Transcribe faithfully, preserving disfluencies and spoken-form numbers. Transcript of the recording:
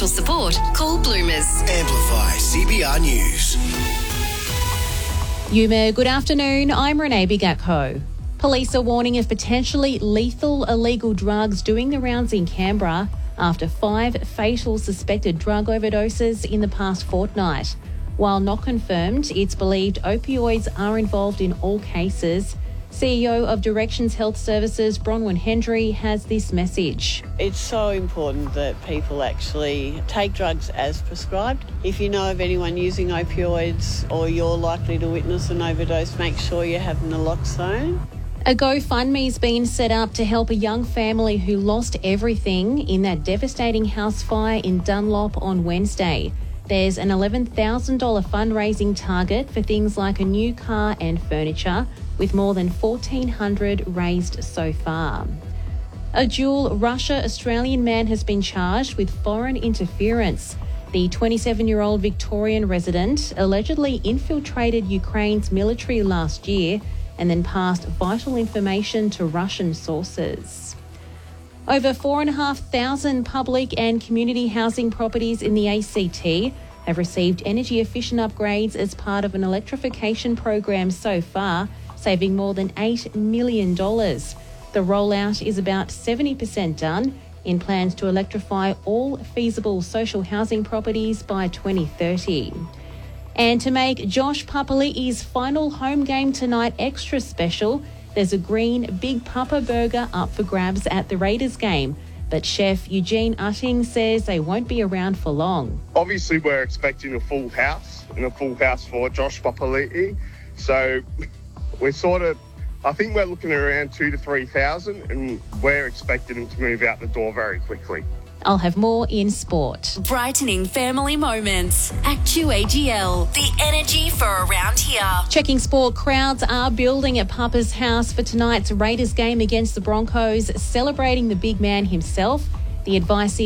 financial support, call Bloomers. Amplify C B R News. Yuma, good afternoon. I'm Renee Bigakho. Police are warning of potentially lethal illegal drugs doing the rounds in Canberra after five fatal suspected drug overdoses in the past fortnight. While not confirmed, it's believed opioids are involved in all cases. C E O of Directions Health Services, Bronwyn Hendry, has this message. It's so important that people actually take drugs as prescribed. If you know of anyone using opioids or you're likely to witness an overdose, make sure you have naloxone. A GoFundMe's been set up to help a young family who lost everything in that devastating house fire in Dunlop on Wednesday. There's an eleven thousand dollars fundraising target for things like a new car and furniture, with more than fourteen hundred raised so far. A dual Russia-Australian man has been charged with foreign interference. The twenty-seven-year-old Victorian resident allegedly infiltrated Ukraine's military last year and then passed vital information to Russian sources. Over four thousand five hundred public and community housing properties in the A C T have received energy-efficient upgrades as part of an electrification program so far, saving more than eight million dollars. The rollout is about seventy percent done, in plans to electrify all feasible social housing properties by twenty thirty. And to make Josh Papali'i's final home game tonight extra special, there's a green Big Papa burger up for grabs at the Raiders game. But chef Eugene Utting says they won't be around for long. Obviously, we're expecting a full house, and a full house for Josh Papali'i. So we're sort of, I think we're looking at around two to three thousand, and we're expecting him to move out the door very quickly. I'll have more in sport. Brightening family moments. Actu A G L. The energy for around here. Checking sport, crowds are building at Papa's house for tonight's Raiders game against the Broncos, celebrating the big man himself. The advice